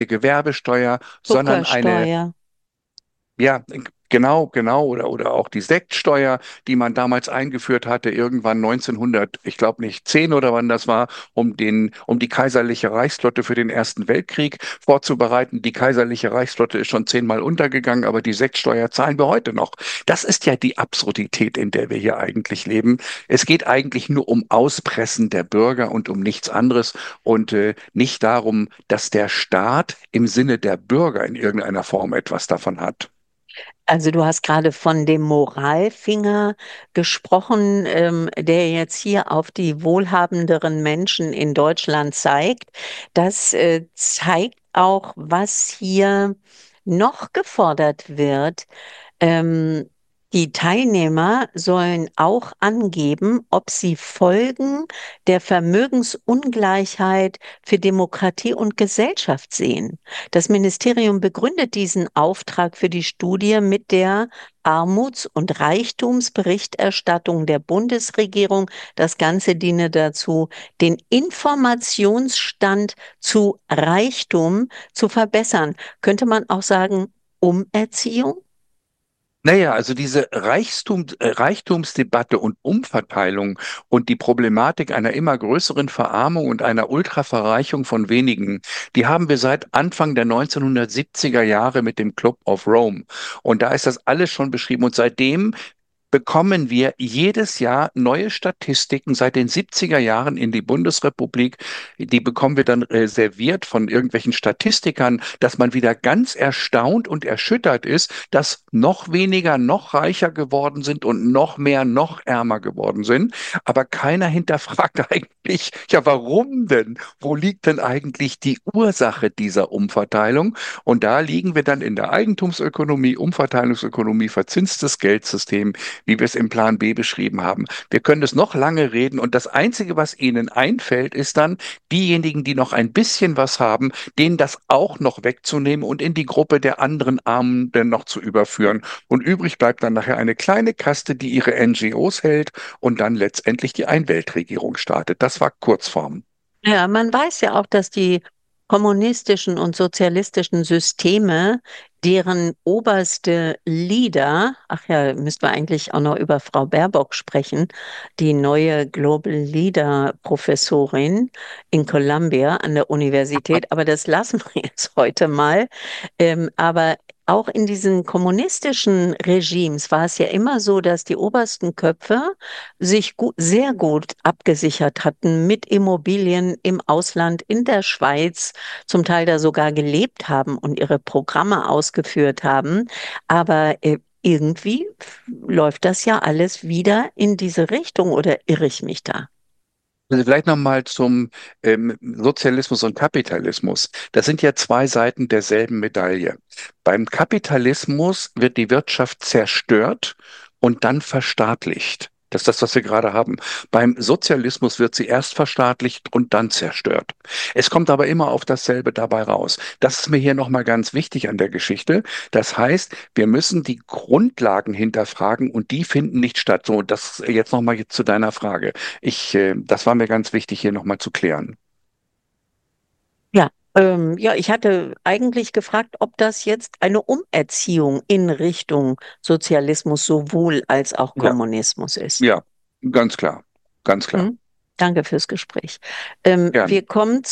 Gewerbesteuer, sondern eine, Zuckersteuer. ja, genau, oder auch die Sektsteuer, die man damals eingeführt hatte, irgendwann 1900, ich glaube nicht 10 oder wann das war, um die kaiserliche Reichsflotte für den Ersten Weltkrieg vorzubereiten. Die kaiserliche Reichsflotte ist schon 10-mal untergegangen, aber die Sektsteuer zahlen wir heute noch. Das ist ja die Absurdität, in der wir hier eigentlich leben. Es geht eigentlich nur um Auspressen der Bürger und um nichts anderes und nicht darum, dass der Staat im Sinne der Bürger in irgendeiner Form etwas davon hat. Also du hast gerade von dem Moralfinger gesprochen, der jetzt hier auf die wohlhabenderen Menschen in Deutschland zeigt. Das zeigt auch, was hier noch gefordert wird. Ähm, Die Teilnehmer sollen auch angeben, ob sie Folgen der Vermögensungleichheit für Demokratie und Gesellschaft sehen. Das Ministerium begründet diesen Auftrag für die Studie mit der Armuts- und Reichtumsberichterstattung der Bundesregierung. Das Ganze diene dazu, den Informationsstand zu Reichtum zu verbessern. Könnte man auch sagen, Umerziehung? Naja, also diese Reichtumsdebatte und Umverteilung und die Problematik einer immer größeren Verarmung und einer Ultraverreichung von wenigen, die haben wir seit Anfang der 1970er Jahre mit dem Club of Rome. Und da ist das alles schon beschrieben. Und seitdem bekommen wir jedes Jahr neue Statistiken seit den 70er Jahren in die Bundesrepublik. Die bekommen wir dann serviert von irgendwelchen Statistikern, dass man wieder ganz erstaunt und erschüttert ist, dass noch weniger noch reicher geworden sind und noch mehr noch ärmer geworden sind. Aber keiner hinterfragt eigentlich, ja, warum denn? Wo liegt denn eigentlich die Ursache dieser Umverteilung? Und da liegen wir dann in der Eigentumsökonomie, Umverteilungsökonomie, verzinstes Geldsystem, wie wir es im Plan B beschrieben haben. Wir können es noch lange reden und das Einzige, was Ihnen einfällt, ist dann, diejenigen, die noch ein bisschen was haben, denen das auch noch wegzunehmen und in die Gruppe der anderen Armen dann noch zu überführen. Und übrig bleibt dann nachher eine kleine Kaste, die ihre NGOs hält und dann letztendlich die Einweltregierung startet. Das war Kurzform. Ja, man weiß ja auch, dass die kommunistischen und sozialistischen Systeme, deren oberste Leader, ach ja, müssten wir eigentlich auch noch über Frau Baerbock sprechen, die neue Global Leader Professorin in Columbia an der Universität, aber das lassen wir jetzt heute mal. Aber auch in diesen kommunistischen Regimes war es ja immer so, dass die obersten Köpfe sich sehr gut abgesichert hatten mit Immobilien im Ausland, in der Schweiz, zum Teil da sogar gelebt haben und ihre Programme ausgeführt haben. Aber irgendwie läuft das ja alles wieder in diese Richtung oder irre ich mich da? Also vielleicht nochmal zum Sozialismus und Kapitalismus. Das sind ja zwei Seiten derselben Medaille. Beim Kapitalismus wird die Wirtschaft zerstört und dann verstaatlicht. Das ist das, was wir gerade haben. Beim Sozialismus wird sie erst verstaatlicht und dann zerstört. Es kommt aber immer auf dasselbe dabei raus. Das ist mir hier nochmal ganz wichtig an der Geschichte. Das heißt, wir müssen die Grundlagen hinterfragen und die finden nicht statt. So, das jetzt nochmal zu deiner Frage. Das war mir ganz wichtig, hier nochmal zu klären. Ja, ja, ich hatte eigentlich gefragt, ob das jetzt eine Umerziehung in Richtung Sozialismus sowohl als auch Ja, Kommunismus ist. ja, ganz klar, ganz klar. Hm? Danke fürs Gespräch. Gern. Wir kommen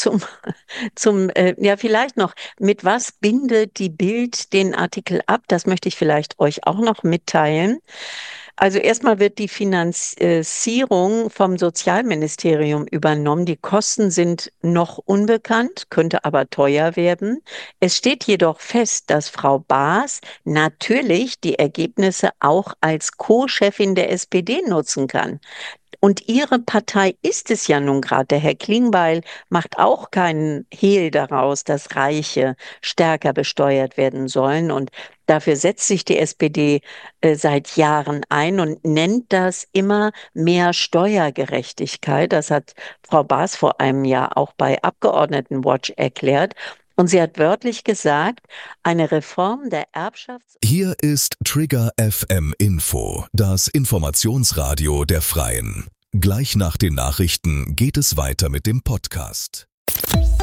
ja, vielleicht noch, mit was bindet die Bild den Artikel ab? Das möchte ich vielleicht euch auch noch mitteilen. Also erstmal wird die Finanzierung vom Sozialministerium übernommen. Die Kosten sind noch unbekannt, könnte aber teuer werden. Es steht jedoch fest, dass Frau Baas natürlich die Ergebnisse auch als Co-Chefin der SPD nutzen kann. Und Ihre Partei ist es ja nun gerade. Der Herr Klingbeil macht auch keinen Hehl daraus, dass Reiche stärker besteuert werden sollen. Und dafür setzt sich die SPD seit Jahren ein und nennt das immer mehr Steuergerechtigkeit. Das hat Frau Baas vor einem Jahr auch bei Abgeordnetenwatch erklärt. Und sie hat wörtlich gesagt, eine Reform der Erbschafts- Hier ist Trigger FM Info, das Informationsradio der Freien. Gleich nach den Nachrichten geht es weiter mit dem Podcast.